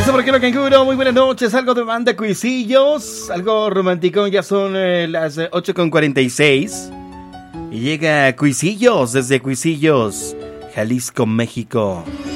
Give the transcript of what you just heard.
eso por qué no canguro. Muy buenas noches, algo de banda Cuisillos, algo romántico, ya son las 8:46 y llega Cuisillos desde Cuisillos, Jalisco, México.